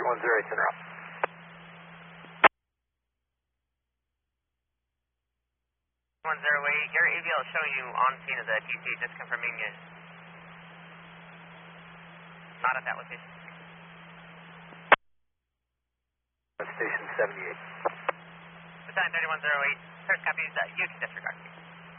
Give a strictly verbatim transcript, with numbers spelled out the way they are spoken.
one zero eight, turn around. one zero eight, your A V L is showing you on scene of the T C, just confirming you. Not at that location. Station seventy-eight. Battalion thirty-one oh eight, third copies, uh, you can disregard.